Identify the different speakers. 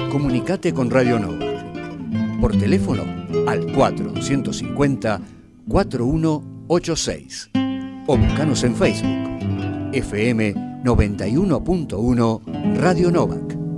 Speaker 1: Comunicate con Radio Novak. Por teléfono al 4150-4186. O buscanos en Facebook. FM 91.1 Radio Novak.